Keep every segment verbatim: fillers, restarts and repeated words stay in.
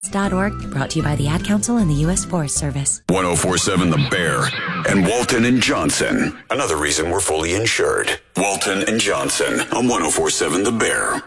Dot org, brought to you by the Ad Council and the U S Forest Service. ten forty-seven The Bear and Walton and Johnson. Another reason we're fully insured. Walton and Johnson on ten forty-seven The Bear.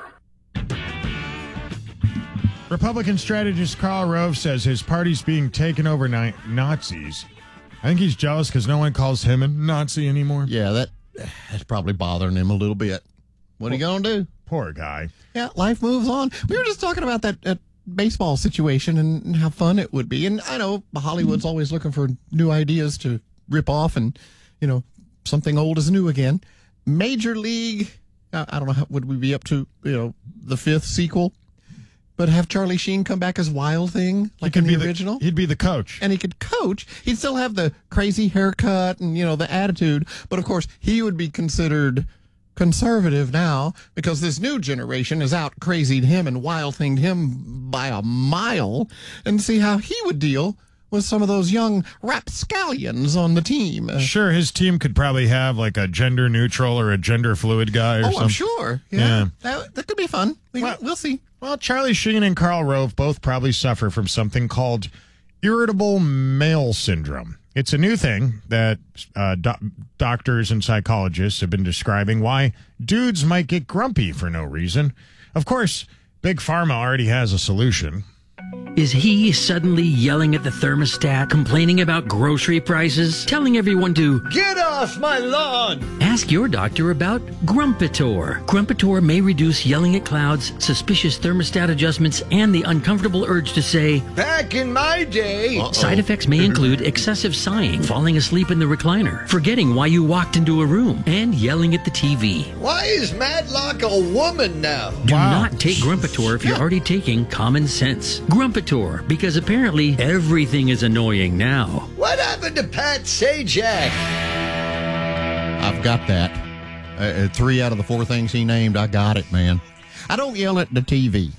Republican strategist Karl Rove says his party's being taken over by Nazis. I think he's jealous because no one calls him a Nazi anymore. Yeah, that that's probably bothering him a little bit. What are you going to do? Poor guy. Yeah, life moves on. We were just talking about that, that baseball situation and how fun it would be. And I know Hollywood's always looking for new ideas to rip off and, you know, something old is new again. Major League, I don't know, how would we be up to, you know, the fifth sequel? But have Charlie Sheen come back as Wild Thing, like in the original? The, he'd be the coach. And he could coach. He'd still have the crazy haircut and, you know, the attitude. But, of course, he would be considered conservative now because this new generation is out crazied him and Wild Thinged him by a mile, and see how he would deal with some of those young rapscallions on the team. Uh, sure, his team could probably have like a gender neutral or a gender fluid guy or oh, something. I'm sure. Yeah. yeah. That, that could be fun. We, well, we'll see. Well, Charlie Sheen and Karl Rove both probably suffer from something called irritable male syndrome. It's a new thing that uh, do- doctors and psychologists have been describing why dudes might get grumpy for no reason. Of course, Big Pharma already has a solution. Is he suddenly yelling at the thermostat, complaining about grocery prices, telling everyone to get off my lawn? Ask your doctor about Grumpitor. Grumpitor may reduce yelling at clouds, suspicious thermostat adjustments, and the uncomfortable urge to say, back in my day. Uh-oh. Side effects may include excessive sighing, falling asleep in the recliner, forgetting why you walked into a room, and yelling at the T V. Why is Matlock a woman now? Do wow. not take Grumpitor if you're yeah. already taking Common Sense. Grumpitor, because apparently everything is annoying now. What happened to Pat Sajak? I've got that. Uh, three out of the four things he named, I got it, man. I don't yell at the T V.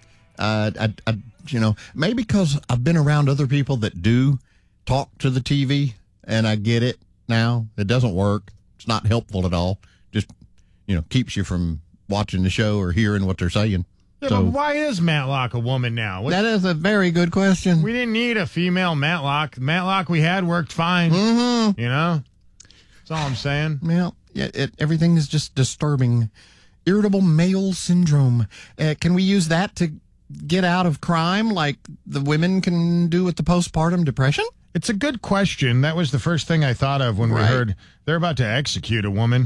Uh, I, I, you know, maybe because I've been around other people that do talk to the T V, and I get it now. It doesn't work. It's not helpful at all. Just, you know, keeps you from watching the show or hearing what they're saying. Yeah, so, but why is Matlock a woman now? What, that is a very good question. We didn't need a female Matlock. The Matlock we had worked fine. Mm-hmm. You know? That's all I'm saying. Well, yeah, it, everything is just disturbing. Irritable male syndrome. Uh, can we use that to get out of crime like the women can do with the postpartum depression? It's a good question. That was the first thing I thought of when right. we heard they're about to execute a woman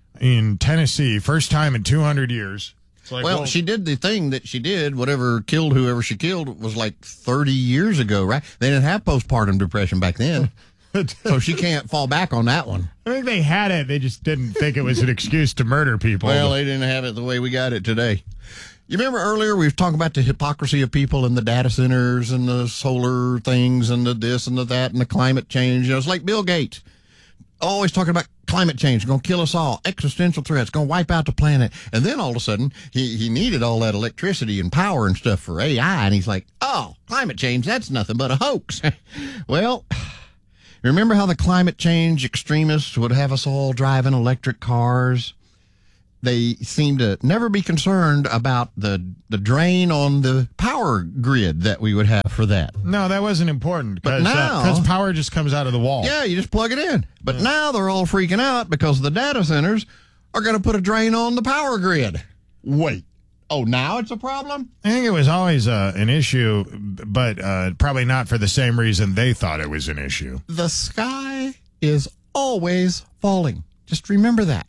in Tennessee. First time in two hundred years. Like, well, well, she did the thing that she did. Whatever killed whoever she killed was like thirty years ago, right? They didn't have postpartum depression back then. So she can't fall back on that one. I think they had it. They just didn't think it was an excuse to murder people. Well, they didn't have it the way we got it today. You remember earlier we were talking about the hypocrisy of people in the data centers and the solar things and the this and the that and the climate change. You know, it's like Bill Gates. Always talking about climate change, going to kill us all, existential threats, going to wipe out the planet. And then all of a sudden, he, he needed all that electricity and power and stuff for A I. And he's like, oh, climate change, that's nothing but a hoax. Well, remember how the climate change extremists would have us all driving electric cars? They seem to never be concerned about the the drain on the power grid that we would have for that. No, that wasn't important. But now, because uh, power just comes out of the wall. Yeah, you just plug it in. But yeah. now they're all freaking out because the data centers are going to put a drain on the power grid. Wait. Oh, now it's a problem? I think it was always uh, an issue, but uh, probably not for the same reason they thought it was an issue. The sky is always falling. Just remember that.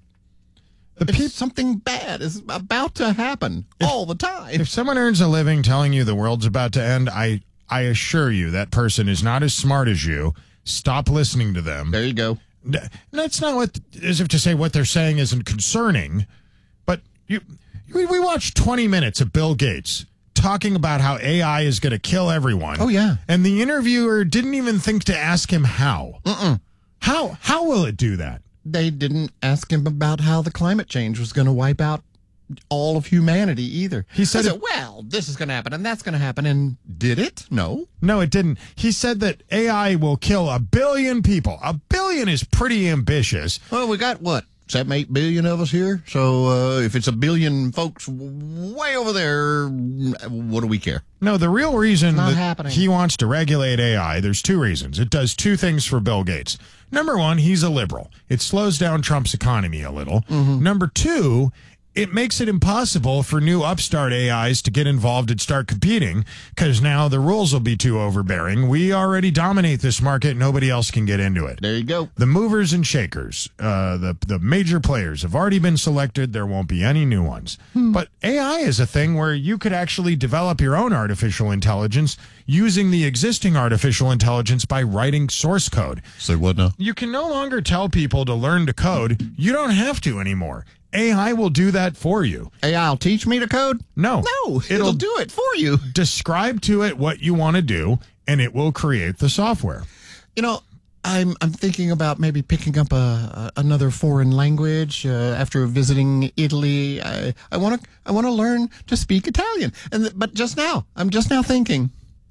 The pe- something bad is about to happen if, all the time. If someone earns a living telling you the world's about to end, I, I assure you that person is not as smart as you. Stop listening to them. There you go. That's not what, as if to say what they're saying isn't concerning, but you, we, we watched twenty minutes of Bill Gates talking about how A I is going to kill everyone. Oh, yeah. And the interviewer didn't even think to ask him how. Mm-mm. How, how will it do that? They didn't ask him about how the climate change was going to wipe out all of humanity either. He said, said, well, this is going to happen and that's going to happen. And did it? No. No, it didn't. He said that A I will kill a billion people. A billion is pretty ambitious. Well, we got, what, seven, eight billion of us here. So uh, if it's a billion folks way over there, what do we care? No, the real reason Not that happening. he wants to regulate A I, there's two reasons. It does two things for Bill Gates. Number one, he's a liberal. It slows down Trump's economy a little. Mm-hmm. Number two, it makes it impossible for new upstart A Is to get involved and start competing because now the rules will be too overbearing. We already dominate this market. Nobody else can get into it. There you go. The movers and shakers, uh, the, the major players have already been selected. There won't be any new ones. Hmm. But A I is a thing where you could actually develop your own artificial intelligence using the existing artificial intelligence by writing source code. So what now? You can no longer tell people to learn to code. You don't have to anymore. A I will do that for you. A I will teach me to code? No. No, it'll, it'll do it for you. Describe to it what you want to do, and it will create the software. You know, I'm I'm thinking about maybe picking up a, a another foreign language uh, after visiting Italy. I I want to I want to learn to speak Italian. And th- but just now, I'm just now thinking,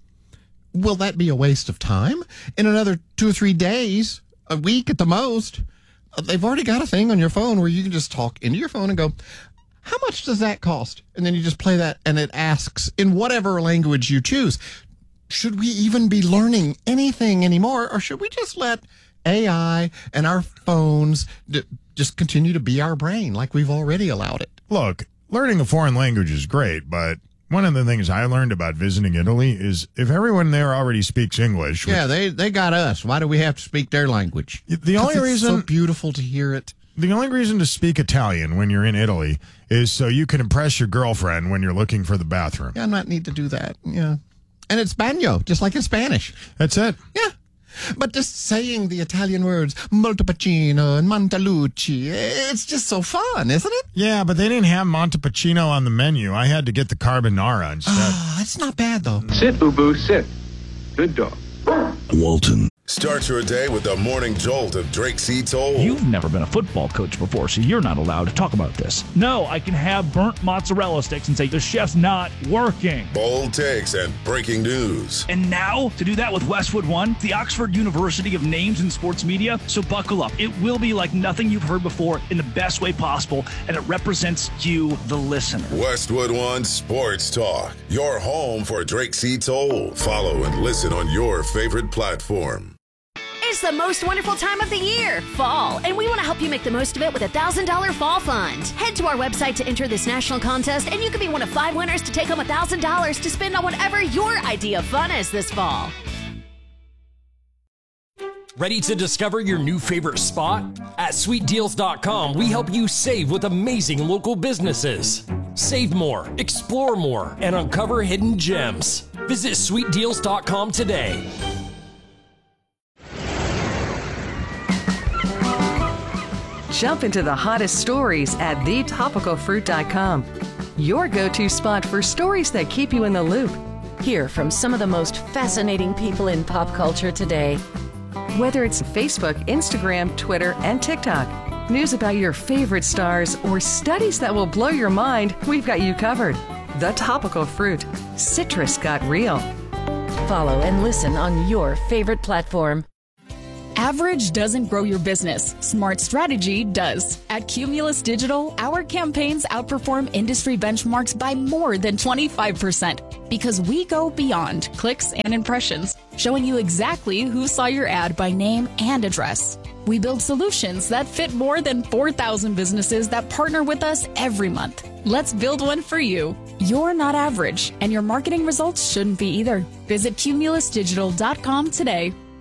will that be a waste of time? In another two or three days, a week at the most, they've already got a thing on your phone where you can just talk into your phone and go, how much does that cost? And then you just play that and it asks in whatever language you choose. Should we even be learning anything anymore, or should we just let A I and our phones d- just continue to be our brain like we've already allowed it? Look, learning a foreign language is great, but one of the things I learned about visiting Italy is if everyone there already speaks English. Yeah, they, they got us. Why do we have to speak their language? The only it's reason so beautiful to hear it. The only reason to speak Italian when you're in Italy is so you can impress your girlfriend when you're looking for the bathroom. Yeah, I might need to do that. Yeah. And it's Spano, just like in Spanish. That's it. Yeah. But just saying the Italian words, Montepulciano and Montalucci, it's just so fun, isn't it? Yeah, but they didn't have Montepulciano on the menu. I had to get the carbonara instead. Ah, it's not bad, though. Sit, Ubu, sit. Good dog. Walton. Start your day with the morning jolt of Drake C. Toll. You've never been a football coach before, so you're not allowed to talk about this. No, I can have burnt mozzarella sticks and say the chef's not working. Bold takes and breaking news. And now, to do that with Westwood One, the Oxford University of Names in Sports Media, so buckle up. It will be like nothing you've heard before in the best way possible, and it represents you, the listener. Westwood One Sports Talk, your home for Drake C. Toll. Follow and listen on your favorite platform. It's the most wonderful time of the year, fall, and we want to help you make the most of it with a one thousand dollars Fall Fund. Head to our website to enter this national contest, and you could be one of five winners to take home one thousand dollars to spend on whatever your idea of fun is this fall. Ready to discover your new favorite spot? At sweet deals dot com, we help you save with amazing local businesses. Save more, explore more, and uncover hidden gems. Visit sweet deals dot com today. Jump into the hottest stories at the topical fruit dot com. Your go-to spot for stories that keep you in the loop. Hear from some of the most fascinating people in pop culture today. Whether it's Facebook, Instagram, Twitter, and TikTok, news about your favorite stars, or studies that will blow your mind, we've got you covered. The Topical Fruit. Citrus got real. Follow and listen on your favorite platform. Average doesn't grow your business. Smart strategy does. At Cumulus Digital, our campaigns outperform industry benchmarks by more than twenty-five percent because we go beyond clicks and impressions, showing you exactly who saw your ad by name and address. We build solutions that fit more than four thousand businesses that partner with us every month. Let's build one for you. You're not average, and your marketing results shouldn't be either. Visit cumulus digital dot com today.